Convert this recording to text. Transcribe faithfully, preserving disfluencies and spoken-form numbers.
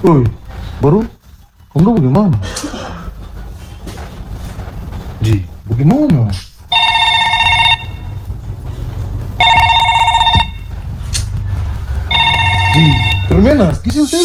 Woi, baru kamu bagaimana? Ji, bagaimana? Ji, permena, kisah saya.